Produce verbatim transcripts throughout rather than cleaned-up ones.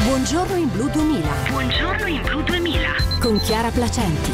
Buongiorno in Blu duemila. Buongiorno in Blu duemila. Con Chiara Placenti.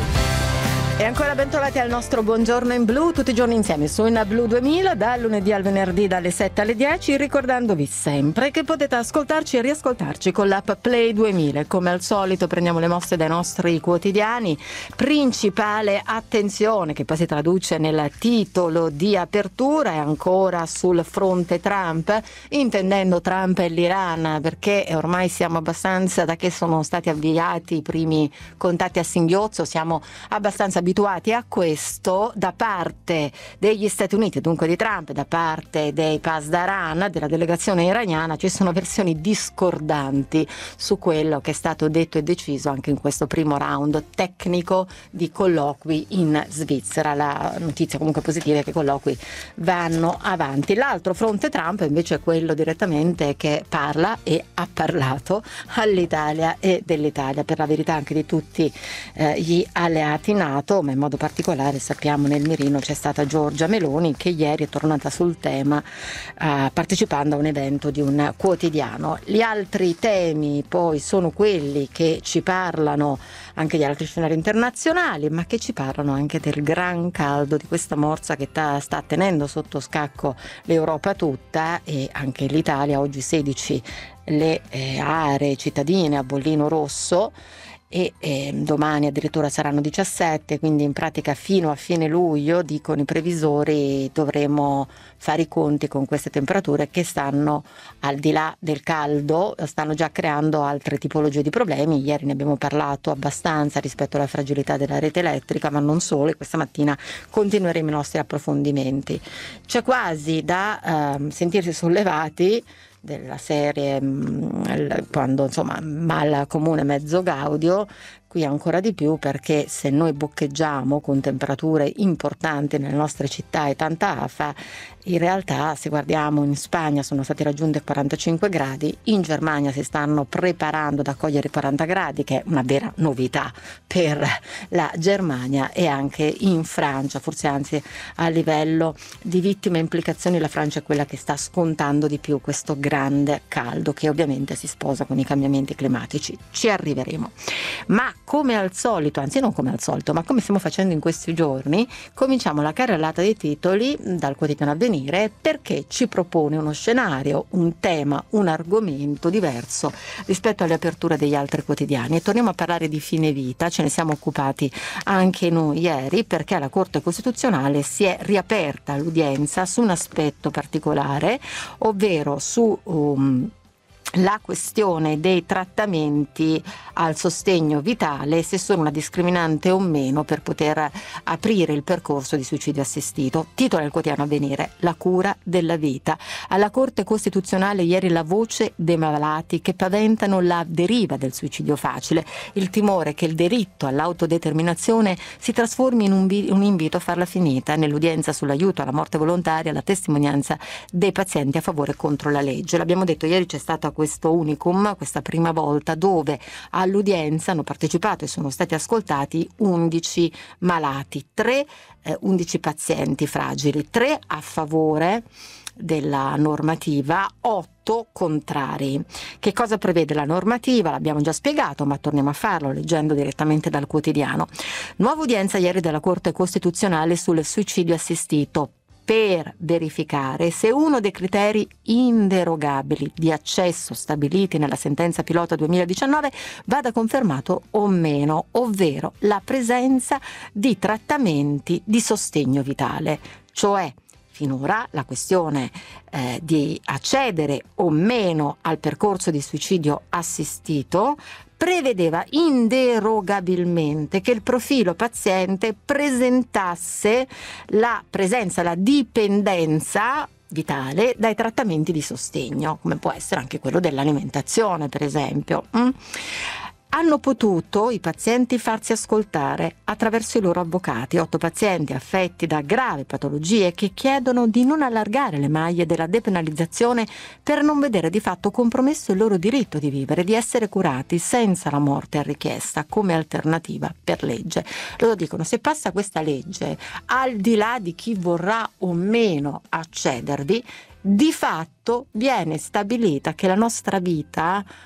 E ancora bentrovati al nostro Buongiorno in Blu, tutti i giorni insieme su in Blu duemila, dal lunedì al venerdì dalle sette alle dieci, ricordandovi sempre che potete ascoltarci e riascoltarci con l'app Play duemila. Come al solito prendiamo le mosse dai nostri quotidiani. Principale attenzione, che poi si traduce nel titolo di apertura, è ancora sul fronte Trump, intendendo Trump e l'Iran, perché ormai siamo abbastanza, da che sono stati avviati i primi contatti a singhiozzo, siamo abbastanza abituati a questo da parte degli Stati Uniti, dunque di Trump, da parte dei Pasdaran, della delegazione iraniana. Ci sono versioni discordanti su quello che è stato detto e deciso anche in questo primo round tecnico di colloqui in Svizzera. La notizia comunque positiva è che i colloqui vanno avanti. L'altro fronte Trump invece è quello direttamente che parla e ha parlato all'Italia e dell'Italia, per la verità anche di tutti eh, gli alleati NATO, ma in modo particolare sappiamo nel mirino c'è stata Giorgia Meloni, che ieri è tornata sul tema eh, partecipando a un evento di un quotidiano. Gli altri temi poi sono quelli che ci parlano anche di altri scenari internazionali, ma che ci parlano anche del gran caldo, di questa morsa che ta, sta tenendo sotto scacco l'Europa tutta e anche l'Italia. Oggi sedici le eh, aree cittadine a bollino rosso, e eh, domani addirittura saranno diciassette, quindi in pratica fino a fine luglio, dicono i previsori, dovremo fare i conti con queste temperature che stanno, al di là del caldo, stanno già creando altre tipologie di problemi. Ieri ne abbiamo parlato abbastanza rispetto alla fragilità della rete elettrica, ma non solo, e questa mattina continueremo i nostri approfondimenti. C'è quasi da eh, sentirsi sollevati, della serie mh, quando insomma mal comune mezzo gaudio, qui ancora di più, perché se noi boccheggiamo con temperature importanti nelle nostre città e tanta afa, in realtà se guardiamo in Spagna sono stati raggiunti quarantacinque gradi, in Germania si stanno preparando ad accogliere i quaranta gradi, che è una vera novità per la Germania, e anche in Francia, forse anzi a livello di vittime e implicazioni la Francia è quella che sta scontando di più questo grande caldo, che ovviamente si sposa con i cambiamenti climatici. Ci arriveremo. Ma come al solito, anzi non come al solito, ma come stiamo facendo in questi giorni, cominciamo la carrellata dei titoli dal quotidiano Avvenire, perché ci propone uno scenario, un tema, un argomento diverso rispetto alle aperture degli altri quotidiani. E torniamo a parlare di fine vita, ce ne siamo occupati anche noi ieri, perché alla Corte Costituzionale si è riaperta l'udienza su un aspetto particolare, ovvero su um, la questione dei trattamenti al sostegno vitale, se sono una discriminante o meno per poter aprire il percorso di suicidio assistito. Titola il quotidiano Avvenire: la cura della vita. Alla Corte Costituzionale ieri la voce dei malati che paventano la deriva del suicidio facile, il timore che il diritto all'autodeterminazione si trasformi in un, vi- un invito a farla finita. Nell'udienza sull'aiuto alla morte volontaria, la testimonianza dei pazienti a favore e contro la legge. L'abbiamo detto ieri, c'è stata questo unicum, questa prima volta, dove all'udienza hanno partecipato e sono stati ascoltati undici malati, tre, eh, undici pazienti fragili, tre a favore della normativa, otto contrari. Che cosa prevede la normativa? L'abbiamo già spiegato, ma torniamo a farlo leggendo direttamente dal quotidiano. Nuova udienza ieri della Corte Costituzionale sul suicidio assistito, per verificare se uno dei criteri inderogabili di accesso stabiliti nella sentenza pilota duemiladiciannove vada confermato o meno, ovvero la presenza di trattamenti di sostegno vitale. Cioè, finora la questione eh, di accedere o meno al percorso di suicidio assistito prevedeva inderogabilmente che il profilo paziente presentasse la presenza, la dipendenza vitale dai trattamenti di sostegno, come può essere anche quello dell'alimentazione, per esempio. Mm? Hanno potuto i pazienti farsi ascoltare attraverso i loro avvocati, otto pazienti affetti da gravi patologie che chiedono di non allargare le maglie della depenalizzazione per non vedere di fatto compromesso il loro diritto di vivere, di essere curati senza la morte a richiesta come alternativa per legge. Loro dicono: se passa questa legge, al di là di chi vorrà o meno accedervi, di fatto viene stabilita che la nostra vita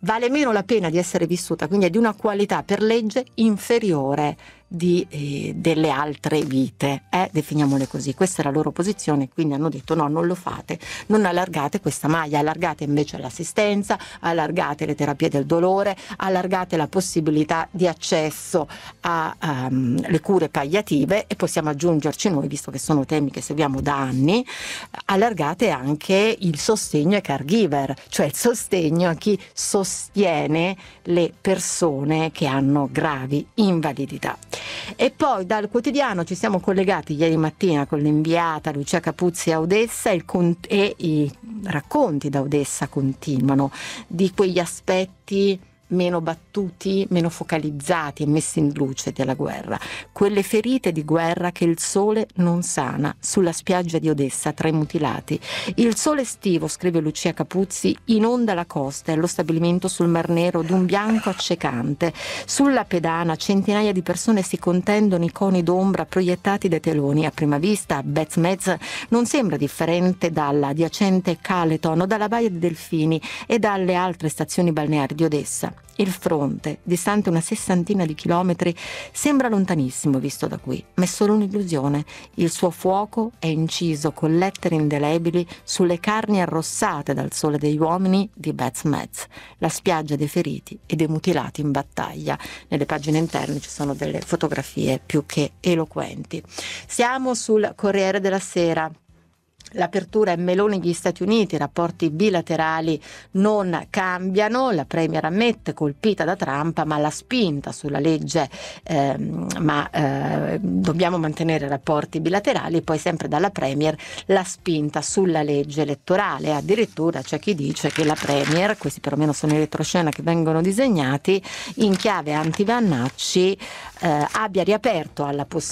vale meno la pena di essere vissuta, quindi è di una qualità per legge inferiore di, eh, delle altre vite, eh? definiamole così. Questa è la loro posizione, quindi hanno detto no, non lo fate, non allargate questa maglia, allargate invece l'assistenza, allargate le terapie del dolore, allargate la possibilità di accesso alle um, cure palliative, e possiamo aggiungerci noi, visto che sono temi che seguiamo da anni, allargate anche il sostegno ai caregiver, cioè il sostegno a chi sostiene le persone che hanno gravi invalidità. E poi dal quotidiano ci siamo collegati ieri mattina con l'inviata Lucia Capuzzi a Odessa, e, il cont- e i racconti da Odessa continuano di quegli aspetti meno battuti, meno focalizzati e messi in luce della guerra, quelle ferite di guerra che il sole non sana sulla spiaggia di Odessa tra i mutilati. Il sole estivo, scrive Lucia Capuzzi, inonda la costa e lo stabilimento sul Mar Nero d'un bianco accecante. Sulla pedana centinaia di persone si contendono i coni d'ombra proiettati dai teloni. A prima vista Bezmez non sembra differente dalla adiacente Caleton o dalla Baia dei Delfini e dalle altre stazioni balneari di Odessa. Il fronte, distante una sessantina di chilometri, sembra lontanissimo visto da qui, ma è solo un'illusione. Il suo fuoco è inciso con lettere indelebili sulle carni arrossate dal sole degli uomini di Bezmez, la spiaggia dei feriti e dei mutilati in battaglia. Nelle pagine interne ci sono delle fotografie più che eloquenti. Siamo sul Corriere della Sera. L'apertura è Meloni gli Stati Uniti, i rapporti bilaterali non cambiano, la Premier ammette colpita da Trump, ma la spinta sulla legge, ehm, ma eh, dobbiamo mantenere rapporti bilaterali, e poi sempre dalla Premier la spinta sulla legge elettorale. Addirittura c'è chi dice che la Premier, questi perlomeno sono i retroscena che vengono disegnati, in chiave anti-Vannacci eh, abbia riaperto alla possibilità